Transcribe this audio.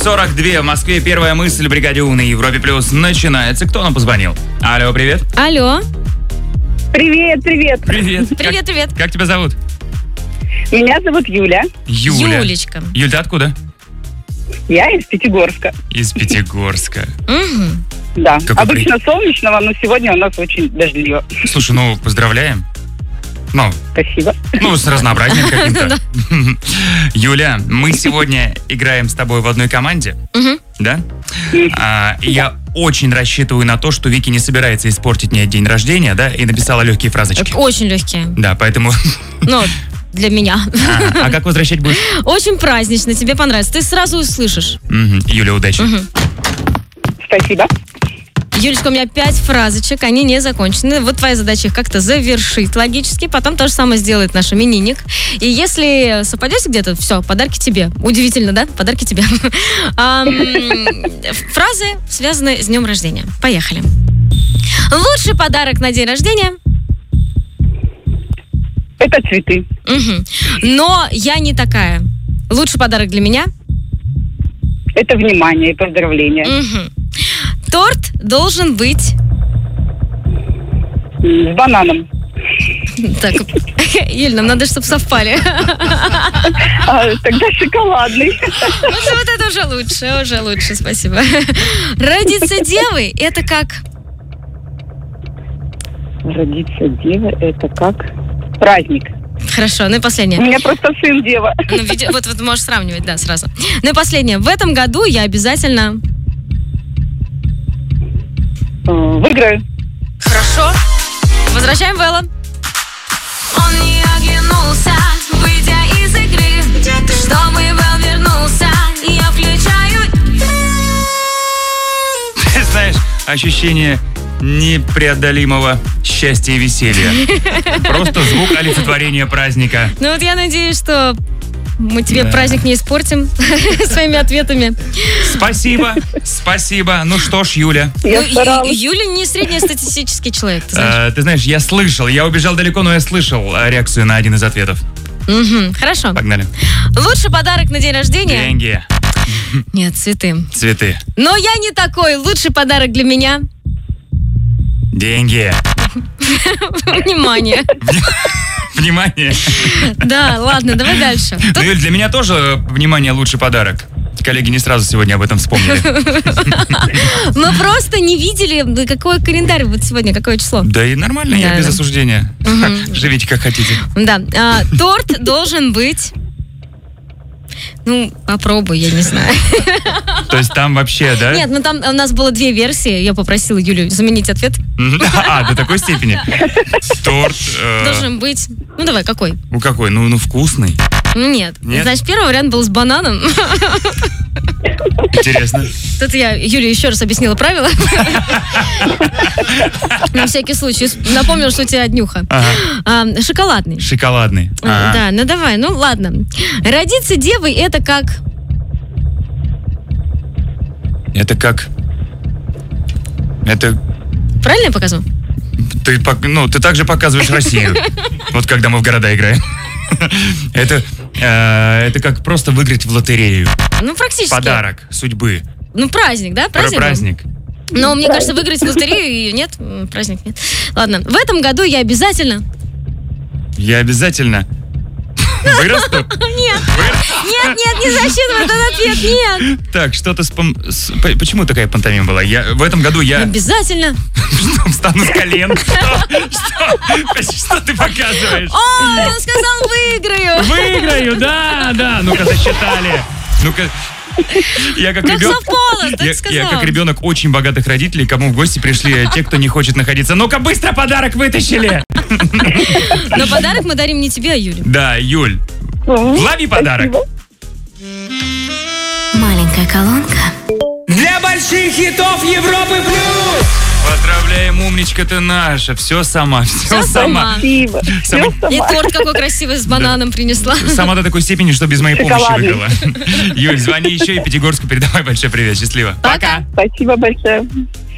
7:42 в Москве. Первая мысль в бригаде У на Европе Плюс начинается. Кто нам позвонил? Алло, привет. Алло. Привет. Привет. Как тебя зовут? Меня зовут Юля. Юлечка. Юль, ты откуда? Я из Пятигорска. Из Пятигорска. Да, Какой обычно солнечного, но сегодня у нас очень дождливо. Слушай, поздравляем. Спасибо. С разнообразием каким-то. Юля, мы сегодня играем с тобой в одной команде, да? И я очень рассчитываю на то, что Вики не собирается испортить мне день рождения, да, и написала легкие фразочки. Очень легкие. Да, поэтому... Для меня. А как возвращать будешь? Очень празднично, тебе понравится. Ты сразу услышишь. Юля, удачи. Спасибо. Юлечка, у меня 5 фразочек, они не закончены. Вот твоя задача их как-то завершить логически, потом то же самое сделает наш именинник. И если совпадете где-то, все, подарки тебе. Удивительно, да? Подарки тебе. Фразы связаны с днем рождения. Поехали. Лучший подарок на день рождения? Это цветы. Но я не такая. Лучший подарок для меня? Это внимание и поздравления. Торт должен быть... С бананом. Так, Юль, нам надо, чтобы совпали. Тогда шоколадный. Вот это уже лучше, спасибо. Родиться девой, это как? Родиться девой, это как? Праздник. Хорошо, и последнее. У меня просто сын дева. Вот можешь сравнивать, да, сразу. И последнее. В этом году я обязательно... Выиграю. Хорошо. Возвращаем Вэлла. Он не оглянулся, выйдя из игры. Чтобы Вэлл вернулся, я включаю... Ты знаешь, ощущение непреодолимого счастья и веселья. Просто звук олицетворения праздника. Я надеюсь, что мы тебе праздник не испортим своими ответами. Спасибо. Ну что ж, Юля. Юля не среднестатистический человек, ты знаешь. Ты знаешь, я слышал, я убежал далеко, но я слышал реакцию на один из ответов. Хорошо. Погнали. Лучший подарок на день рождения? Деньги. Нет, цветы. Но я не такой. Лучший подарок для меня? Деньги. Внимание. Внимание. Да, ладно, давай дальше. Юль, для меня тоже внимание лучший подарок. Коллеги не сразу сегодня об этом вспомнили. Мы просто не видели, какой календарь вот сегодня, какое число. Да и нормально, я без осуждения. Живите как хотите. Да. Торт должен быть... попробуй, я не знаю. То есть там вообще, да? Нет, там у нас было 2 версии. Я попросила Юлю заменить ответ. До такой степени. Торт... Должен быть... давай, какой? Какой? Вкусный. Нет. Значит, первый вариант был с бананом. Интересно. Тут я Юле еще раз объяснила правила. На всякий случай. Напомнила, что у тебя днюха. Шоколадный. Да, давай, ладно. Родиться девой, это как? Это... Правильно я показываю? Ты также показываешь Россию. Вот когда мы в города играем. Это как просто выиграть в лотерею. Практически. Подарок судьбы. Праздник, да? Праздник. Но мне кажется, выиграть в лотерею нет. Праздник нет. Ладно, в этом году я обязательно... Вырасту? Нет, не засчитывай этот ответ, нет. Так, что-то Почему такая пантомима была? В этом году я... Обязательно. Встану с колен. Что ты показываешь? Он сказал Выиграю, да. Ну-ка, засчитали. Я как ребенок очень богатых родителей, кому в гости пришли те, кто не хочет находиться. Ну-ка, быстро подарок вытащили! Но подарок мы дарим не тебе, а Юле. Да, Юль, лови подарок. Маленькая колонка. Для больших хитов Европы Плюс! Поздравляем, умничка ты наша. Все сама. Спасибо. И торт какой красивый с бананом принесла. Сама до такой степени, что без моей помощи выиграла. Юль, звони еще и Пятигорску передавай большой привет. Счастливо. Пока. Спасибо большое.